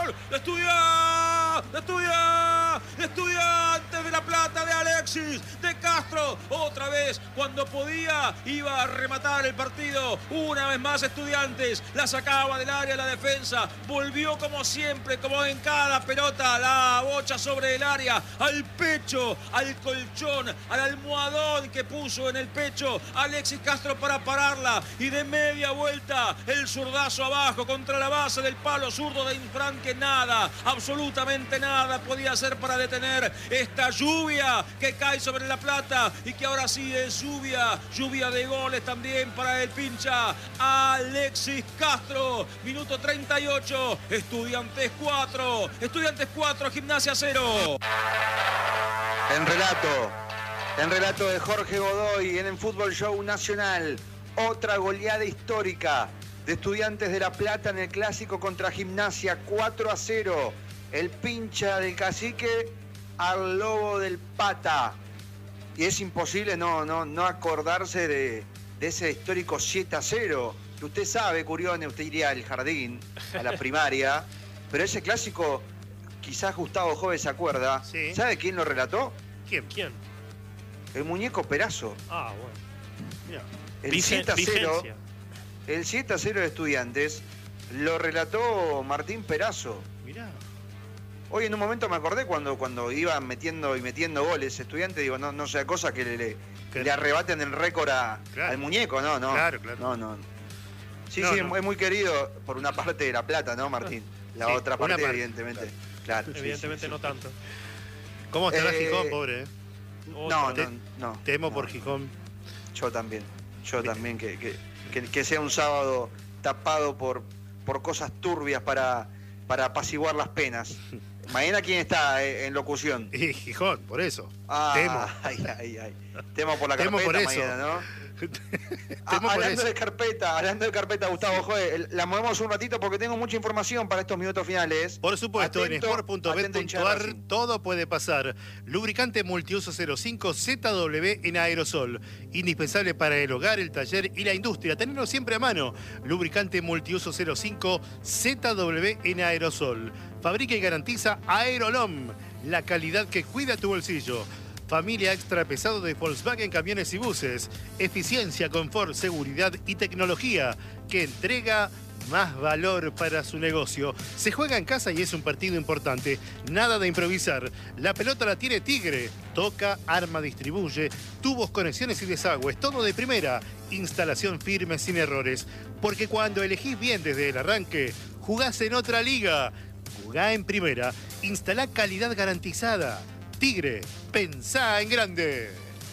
gol de Estudiantes de La Plata, de Alexis, de Castro, otra vez cuando podía iba a rematar el partido, una vez más Estudiantes, la sacaba del área la defensa, volvió como siempre, como en cada pelota, la bocha sobre el área, al pecho, al colchón, al almohadón que puso en el pecho Alexis Castro para pararla, y de media vuelta el zurdazo abajo contra la base del palo zurdo de Infran, que nada, absolutamente nada podía hacer para detener esta lluvia que cae sobre La Plata y que ahora sí es lluvia de goles también para el pincha Alexis Castro. Minuto 38, Estudiantes 4, Gimnasia 0. En relato de Jorge Godoy en el Fútbol Show Nacional, otra goleada histórica de Estudiantes de La Plata en el clásico contra Gimnasia, 4-0. El pincha del cacique al lobo del Pata. Y es imposible no acordarse de ese histórico 7-0. Que usted sabe, Curione, usted iría al jardín, a la primaria. Pero ese clásico, quizás Gustavo Jove se acuerda. Sí. ¿Sabe quién lo relató? ¿Quién? El muñeco Perazo. Ah, bueno. Mira. El Vigencia. 7-0 de Estudiantes lo relató Martín Perazo. Mirá. Hoy en un momento me acordé cuando iban metiendo goles Estudiantes, digo, no sea cosa que le arrebaten el récord al muñeco, no. Claro. No. Sí, No. es muy querido por una parte de La Plata, ¿no, Martín? La otra parte, evidentemente. Claro, evidentemente sí. no tanto. ¿Cómo estará Gijón, pobre? No. Temo por Gijón. Yo también, que sea un sábado tapado por cosas turbias para apaciguar las penas. Mañana, ¿quién está en locución? Y Gijón, por eso. Temo. Temo por la Temo carpeta por eso. mañana, ¿no? Temo por hablando eso. de carpeta, Gustavo, joder, la movemos un ratito porque tengo mucha información para estos minutos finales. Por supuesto, Atento, en hincha de sport.bet.ar Racing. todo puede pasar. Lubricante multiuso 05 ZW en aerosol. Indispensable para el hogar, el taller y la industria. Tenerlo siempre a mano. Lubricante multiuso 05 ZW en aerosol. Fabrica y garantiza Aerolom, la calidad que cuida tu bolsillo. Familia extra pesado de Volkswagen Camiones y Buses. Eficiencia, confort, seguridad y tecnología que entrega más valor para su negocio. Se juega en casa y es un partido importante. Nada de improvisar. La pelota la tiene Tigre. Toca, arma, distribuye. Tubos, conexiones y desagües. Todo de primera. Instalación firme sin errores. Porque cuando elegís bien desde el arranque, jugás en otra liga. Jugá en primera. Instalá calidad garantizada. Tigre, pensá en grande.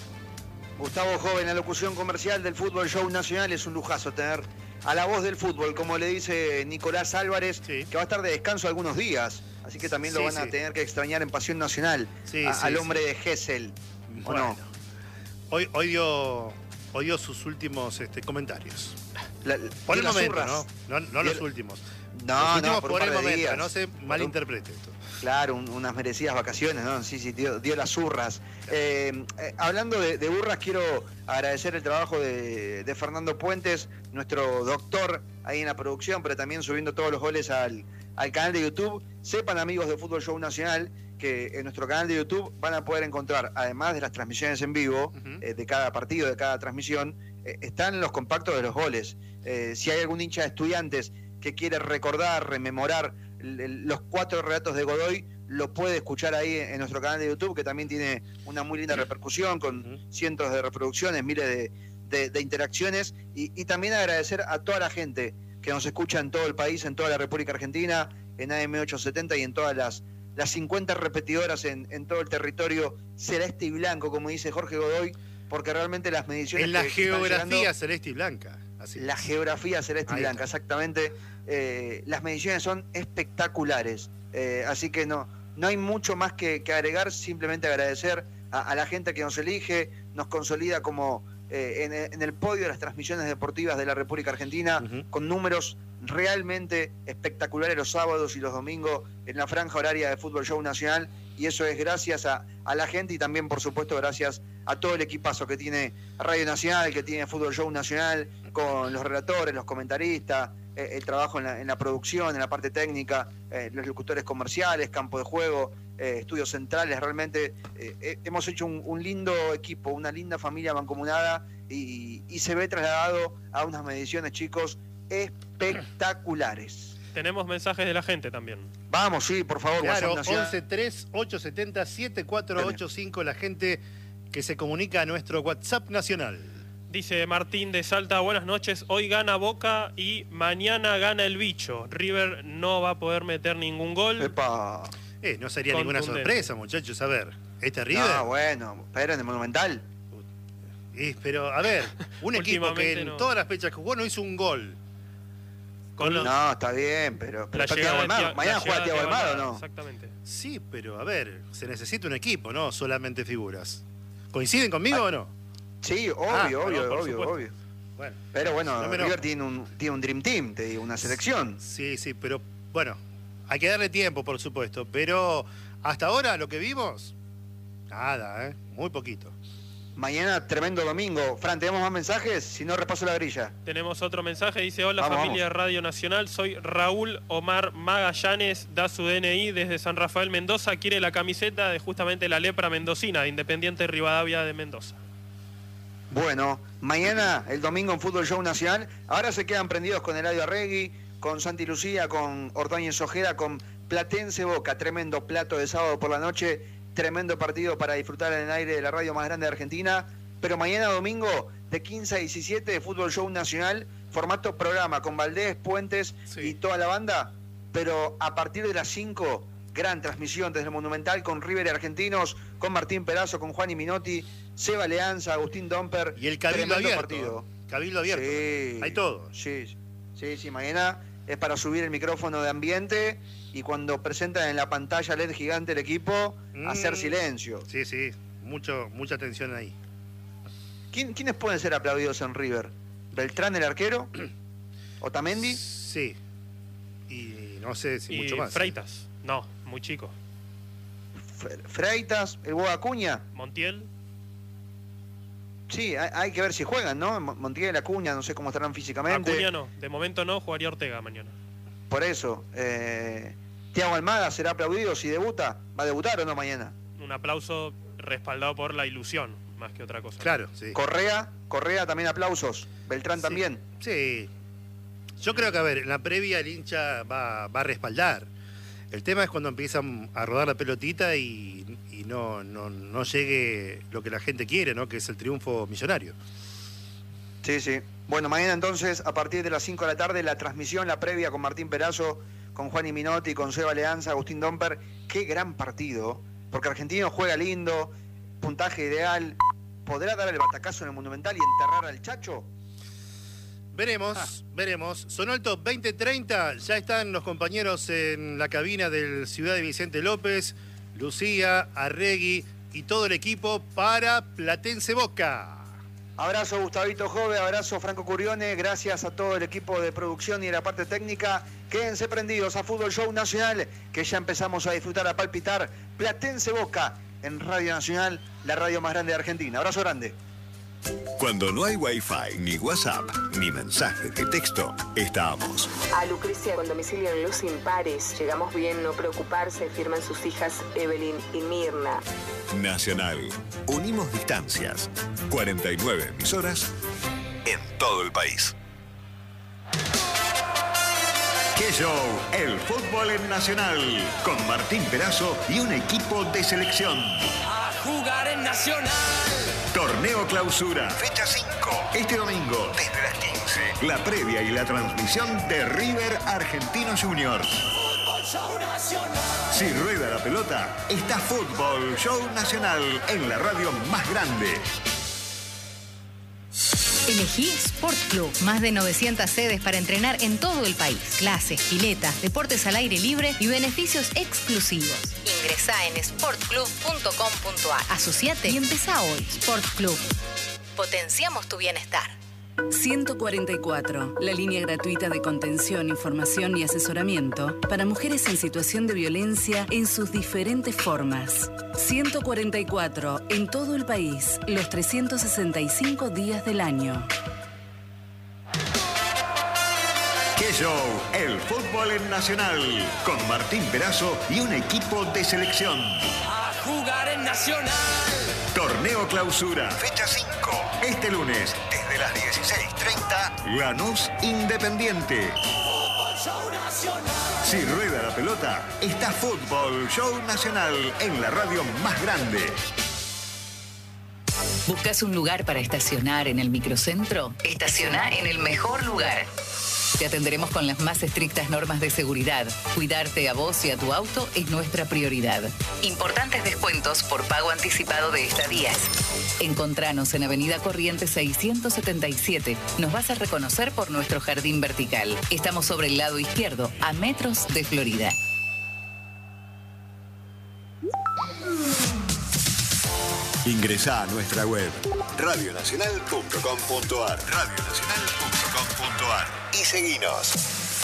Gustavo Joven, en la locución comercial del Fútbol Show Nacional. Es un lujazo tener a la voz del fútbol, como le dice Nicolás Álvarez, Sí. que va a estar de descanso algunos días. Así que también lo van a tener que extrañar en Pasión Nacional al hombre de Gesell. ¿O Bueno, no? hoy dio sus últimos comentarios. Por el las momento, zurras. no los últimos. No, Los últimos por por un el par de momento, días. no se malinterprete esto. Claro, unas merecidas vacaciones, ¿no? Sí, dio las zurras. Hablando de burras, quiero agradecer el trabajo de Fernando Puentes, nuestro doctor ahí en la producción, pero también subiendo todos los goles al canal de YouTube. Sepan, amigos de Fútbol Show Nacional, que en nuestro canal de YouTube van a poder encontrar, además de las transmisiones en vivo, de cada partido, de cada transmisión, están los compactos de los goles. Si hay algún hincha de Estudiantes que quiere recordar, rememorar los 4 relatos de Godoy, lo puede escuchar ahí en nuestro canal de YouTube, que también tiene una muy linda repercusión, con cientos de reproducciones, miles de interacciones, y también agradecer a toda la gente que nos escucha en todo el país, en toda la República Argentina, en AM870 y en todas las 50 repetidoras en todo el territorio celeste y blanco, como dice Jorge Godoy, porque realmente las mediciones... En la que están geografía llegando, celeste y blanca. Así. la geografía celeste y Ahí blanca, está. exactamente. Las mediciones son espectaculares. Así que no hay mucho más que agregar, simplemente agradecer a la gente que nos elige, nos consolida como en el podio de las transmisiones deportivas de la República Argentina, con números realmente espectaculares los sábados y los domingos en la franja horaria de Fútbol Show Nacional, y eso es gracias a la gente y también, por supuesto, gracias a todo el equipazo que tiene Radio Nacional, que tiene Fútbol Show Nacional, con los relatores, los comentaristas, el trabajo en la producción, en la parte técnica, los locutores comerciales, campo de juego, estudios centrales. Realmente hemos hecho un lindo equipo, una linda familia mancomunada y se ve trasladado a unas mediciones, chicos, espectaculares. Tenemos mensajes de la gente también. Vamos, sí, por favor. Claro, 11-3-870-7485, la gente que se comunica a nuestro WhatsApp nacional. Dice Martín de Salta, buenas noches, hoy gana Boca y mañana gana el bicho. River no va a poder meter ningún gol. Epa. No sería ninguna sorpresa, muchachos. A ver, River. No, bueno, pero en el Monumental. Pero, a ver, un equipo que en todas las fechas que jugó no hizo un gol. No, está bien, pero mañana juega Thiago Almada, ¿no? Exactamente. Sí, pero a ver, se necesita un equipo, no solamente figuras. ¿Coinciden conmigo o no? Sí, obvio. Bueno, pero bueno, River tiene un Dream Team, te digo, una selección. Sí, pero bueno, hay que darle tiempo, por supuesto. Pero hasta ahora lo que vimos, nada, muy poquito. Mañana, tremendo domingo. Fran, ¿tenemos más mensajes? Si no, repaso la grilla. Tenemos otro mensaje, dice, hola familia Radio Nacional, soy Raúl Omar Magallanes, da su DNI desde San Rafael, Mendoza, quiere la camiseta de justamente la lepra mendocina, de Independiente Rivadavia de Mendoza. Bueno, mañana, el domingo en Fútbol Show Nacional, ahora se quedan prendidos con Eladio Arregui, con Santi Lucía, con Ordóñez Ojeda, con Platense Boca, tremendo plato de sábado por la noche. Tremendo partido para disfrutar en el aire de la radio más grande de Argentina. Pero mañana domingo, de 15 a 17, de Fútbol Show Nacional, formato programa, con Valdés, Puentes y toda la banda. Pero a partir de las 5, gran transmisión desde el Monumental con River y Argentinos, con Martín Perazo, con Juan y Minotti, Seba Leanza, Agustín Domper. Y el Cabildo abierto. Partido. Cabildo abierto. Sí, hay todo. Sí, mañana es para subir el micrófono de ambiente y cuando presentan en la pantalla LED gigante el equipo, hacer silencio. Sí, mucha atención ahí. ¿Quiénes pueden ser aplaudidos en River? ¿Beltrán el arquero? ¿Otamendi? Sí. Y no sé si mucho más. Freitas, no, muy chico. Freitas, el Boa Acuña. Montiel. Sí, hay que ver si juegan, ¿no? Montiel, Acuña, no sé cómo estarán físicamente. Acuña no, de momento no, jugaría Ortega mañana. Por eso, Thiago Almada será aplaudido si debuta. ¿Va a debutar o no mañana? Un aplauso respaldado por la ilusión, más que otra cosa. Claro, sí. Correa también aplausos. Beltrán también. Sí. Yo creo que, a ver, en la previa el hincha va a respaldar. El tema es cuando empiezan a rodar la pelotita y no llegue lo que la gente quiere, ¿no? Que es el triunfo millonario. Sí. Bueno, mañana entonces, a partir de las 5 de la tarde, la transmisión, la previa con Martín Perazo, con Juan y Minotti, con Seba Leanza, Agustín Domper. Qué gran partido, porque Argentino juega lindo, puntaje ideal. ¿Podrá dar el batacazo en el Monumental y enterrar al Chacho? Veremos. Sonó el top 20:30, ya están los compañeros en la cabina del Ciudad de Vicente López, Lucía, Arregui y todo el equipo para Platense Boca. Abrazo Gustavito Jove, abrazo Franco Curione, gracias a todo el equipo de producción y de la parte técnica. Quédense prendidos a Fútbol Show Nacional, que ya empezamos a disfrutar, a palpitar. Platense Boca en Radio Nacional, la radio más grande de Argentina. Abrazo grande. Cuando no hay Wi-Fi, ni WhatsApp, ni mensaje de texto, estamos. A Lucrecia con domicilio en Luz Impares. Llegamos bien, no preocuparse, firman sus hijas Evelyn y Mirna. Nacional. Unimos distancias. 49 emisoras en todo el país. ¡Qué show! El fútbol en Nacional. Con Martín Perazo y un equipo de selección. A jugar en Nacional. Torneo Clausura, fecha 5. Este domingo, desde las 15. La previa y la transmisión de River Argentinos Juniors. Fútbol Show Nacional. Si rueda la pelota, está Fútbol Show Nacional en la radio más grande. Elegí Sport Club. Más de 900 sedes para entrenar en todo el país. Clases, piletas, deportes al aire libre y beneficios exclusivos. Ingresá en sportclub.com.ar. Asociate y empezá hoy. Sport Club. Potenciamos tu bienestar. 144, la línea gratuita de contención, información y asesoramiento para mujeres en situación de violencia en sus diferentes formas. 144, en todo el país, los 365 días del año. ¡Qué show! El fútbol en Nacional. Con Martín Perazo y un equipo de selección. A jugar en Nacional. Torneo Clausura. Fecha 5. Este lunes, desde las 16:30, Lanús Independiente. Fútbol Show Nacional. Si rueda la pelota, está Fútbol Show Nacional en la radio más grande. ¿Buscas un lugar para estacionar en el microcentro? Estaciona en el mejor lugar. Te atenderemos con las más estrictas normas de seguridad. Cuidarte a vos y a tu auto es nuestra prioridad. Importantes descuentos por pago anticipado de estadías. Encontranos en Avenida Corrientes 677. Nos vas a reconocer por nuestro jardín vertical. Estamos sobre el lado izquierdo, a metros de Florida. Ingresá a nuestra web radionacional.com.ar y seguinos.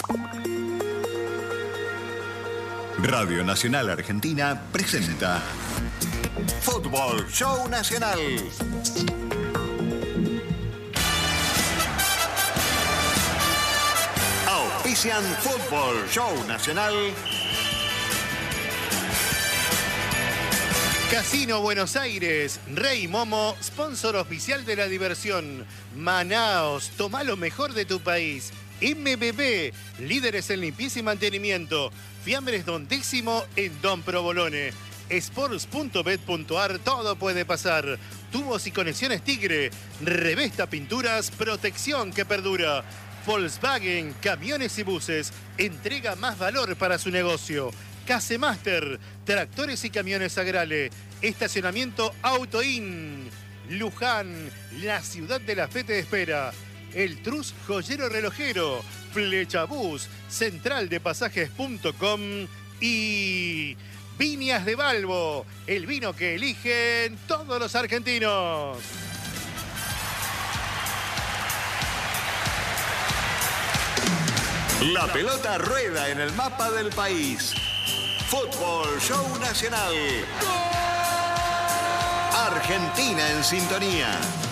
Radio Nacional Argentina presenta Fútbol Show Nacional. Auspician Fútbol Show Nacional. Casino Buenos Aires, Rey Momo, sponsor oficial de la diversión. Manaos, toma lo mejor de tu país. MBB, líderes en limpieza y mantenimiento. Fiambres Don Décimo en Don Provolone. Sports.bet.ar, todo puede pasar. Tubos y conexiones Tigre. Revesta Pinturas, protección que perdura. Volkswagen, camiones y buses. Entrega más valor para su negocio. Casemaster, tractores y camiones Agrale, estacionamiento Autoin, Luján, la ciudad de la fe te espera, El Trus Joyero Relojero, Flechabús, central de pasajes.com y Viñas de Balbo, el vino que eligen todos los argentinos. La pelota rueda en el mapa del país. Fútbol Show Nacional. Argentina en sintonía.